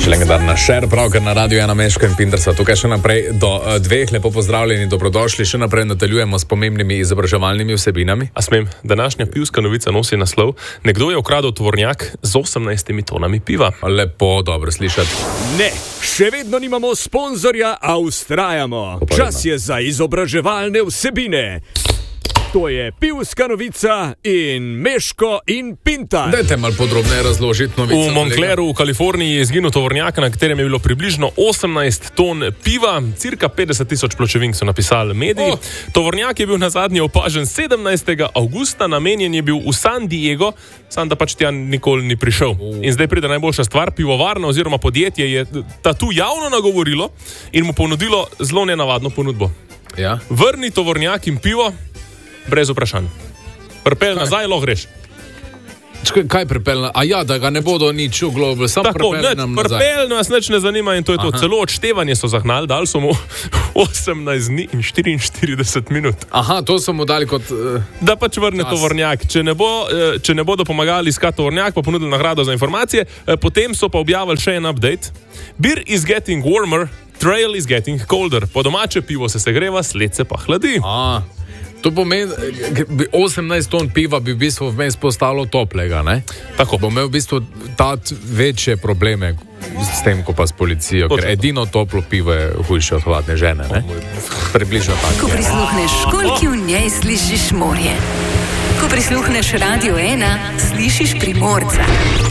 Še legendarna Cher, pravkar na radiju Jana Meško in Pindersa. Tukaj še naprej do 2, lepo pozdravljeni, dobrodošli. Še naprej nadaljujemo s pomembnimi izobraževalnimi vsebinami. A smem, današnja pivska novica nosi naslov: nekdo je ukradel tovornjak z 18 tonami piva. Lepo, dobro slišati. Ne, še vedno nimamo sponzorja, a vztrajamo. Čas je za izobraževalne vsebine. To je pivska novica in Meško in Pintar. Dajte malo podrobneje razložiti novico. V Montclairu v Kaliforniji je izginil tovornjak, na katerem je bilo približno 18 ton piva, cirka 50.000 pločevink, so napisali mediji. Tovornjak je bil nazadnje opažen 17. avgusta, namenjen je bil v San Diego, sam da pač tja nikoli ni prišel. In zdaj pride najboljša stvar, pivovarna oziroma podjetje je tu javno nagovorilo in mu ponudilo zelo nenavadno ponudbo. Ja? Vrni tovornjak in pivo brez vprašanj. Pripelj nazaj, lahko greš. Kaj pripelj? A ja, da ga ne bodo nič oglobili, samo pripelj nam nazaj. Pripelj nas nič ne zanima in to je to. Celo odštevanje so zahnali, dali so mu 18 dni in 44 minut. Aha, to so mu dali kot... Da pač vrne tovornjak. Če ne bodo pomagali iskati tovornjak, pa ponudili nagrado za informacije, potem so pa objavili še en update. Beer is getting warmer, trail is getting colder. Po domače pivo se segreva, sled se pa hladi. To pomeni, 18 ton piva bi v bistvu vmes postalo toplega, ne? Tako. Bo imel v bistvu večje probleme s tem, ko pa s policijo, ker edino toplo pivo je hujše od hladne žene, ne? Približno tako. Ko prisluhneš školjki, v njej slišiš morje. Ko prisluhneš Radio 1, slišiš Primorca.